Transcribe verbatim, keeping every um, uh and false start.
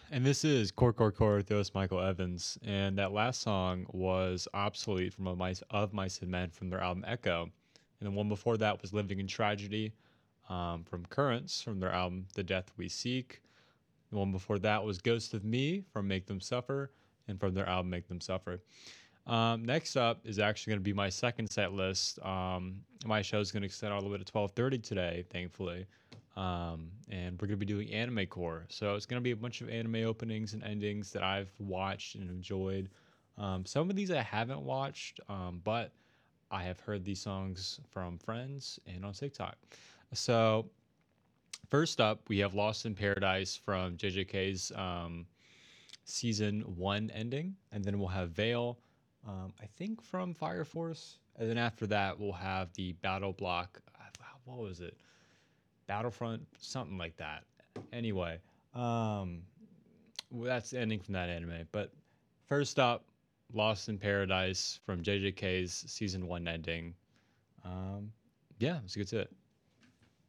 And this is Core Core Core Theos Michael Evans. And that last song was Obsolete from a Mice of Mice and Men from their album Echo. And the one before that was Living in Tragedy um, from Currents from their album The Death We Seek. The one before that was Ghost of Me from Make Them Suffer and from their album Make Them Suffer. Um, next up is actually going to be my second set list. Um, my show is going to extend all the way to twelve thirty today, thankfully. Um, and we're going to be doing anime core. So it's going to be a bunch of anime openings and endings that I've watched and enjoyed. Um, some of these I haven't watched, um, but I have heard these songs from friends and on TikTok. So first up, we have Lost in Paradise from J J K's um, season one ending, and then we'll have Veil, um, I think from Fire Force, and then after that we'll have the Battle Block. uh, What was it? Battlefront, something like that. Anyway, um, well, that's the ending from that anime. But first up, Lost in Paradise from J J K's season one ending. Um, yeah, let's get to it.